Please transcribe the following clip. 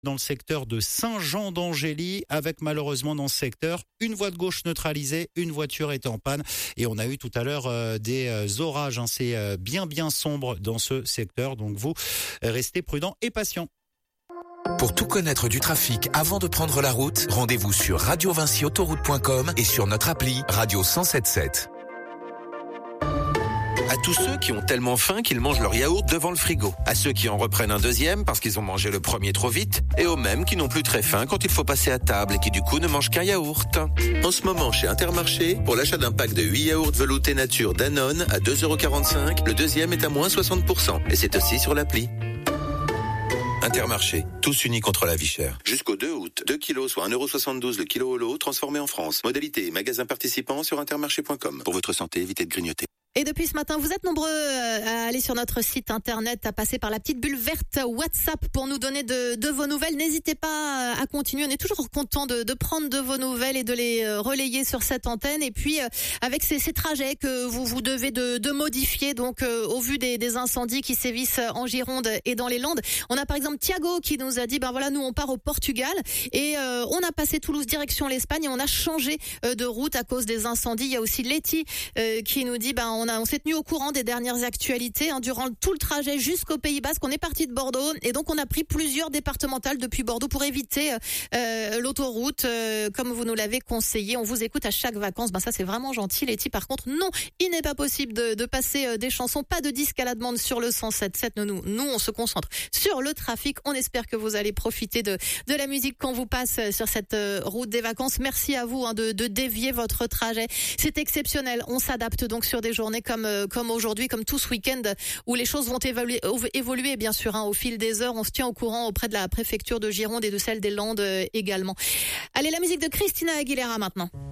dans le secteur de Saint-Jean-d'Angély, avec malheureusement dans ce secteur une voie de gauche neutralisée, une voiture était en panne et on a eu tout à l'heure des orages. C'est bien sombre dans ce secteur, donc vous restez prudents et patients. Pour tout connaître du trafic avant de prendre la route, rendez-vous sur radiovinciautoroute.com et sur notre appli Radio 107.7. À tous ceux qui ont tellement faim qu'ils mangent leur yaourt devant le frigo. À ceux qui en reprennent un deuxième parce qu'ils ont mangé le premier trop vite. Et aux mêmes qui n'ont plus très faim quand il faut passer à table et qui du coup ne mangent qu'un yaourt. En ce moment chez Intermarché, pour l'achat d'un pack de 8 yaourts veloutés nature Danone à 2,45 €, le deuxième est à moins 60%. Et c'est aussi sur l'appli. Intermarché, tous unis contre la vie chère. Jusqu'au 2 août, 2 kilos soit 1,72 € le kilo au lot, transformé en France. Modalité et magasin participant sur intermarché.com. Pour votre santé, évitez de grignoter. Et depuis ce matin, vous êtes nombreux à aller sur notre site internet, à passer par la petite bulle verte WhatsApp pour nous donner de vos nouvelles. N'hésitez pas à continuer. On est toujours content de prendre de vos nouvelles et de les relayer sur cette antenne. Et puis, avec ces trajets que vous devez de modifier, donc au vu des incendies qui sévissent en Gironde et dans les Landes. On a par exemple Thiago qui nous a dit, nous on part au Portugal et on a passé Toulouse direction l'Espagne et on a changé de route à cause des incendies. Il y a aussi Letty qui nous dit, on s'est tenu au courant des dernières actualités durant tout le trajet jusqu'au Pays Basque. On est parti de Bordeaux et donc on a pris plusieurs départementales depuis Bordeaux pour éviter l'autoroute comme vous nous l'avez conseillé. On vous écoute à chaque vacances. Ça c'est vraiment gentil, Letty. Par contre, non, il n'est pas possible de passer des chansons, pas de disque à la demande sur le 107.7. Nous on se concentre sur le trafic. On espère que vous allez profiter de la musique quand vous passe sur cette route des vacances. Merci à vous de dévier votre trajet. C'est exceptionnel. On s'adapte donc sur des journées comme aujourd'hui, comme tout ce week-end où les choses vont évoluer bien sûr au fil des heures. On se tient au courant auprès de la préfecture de Gironde et de celle des Landes également. Allez, la musique de Christina Aguilera maintenant.